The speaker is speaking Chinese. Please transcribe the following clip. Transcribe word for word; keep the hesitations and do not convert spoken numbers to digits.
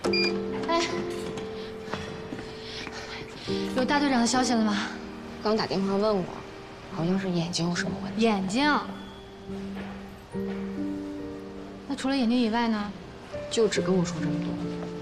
哎，有大队长的消息了吗？ 刚打电话问过，好像是眼睛有什么问题。 眼睛？那除了眼睛以外呢？ 就只跟我说这么多。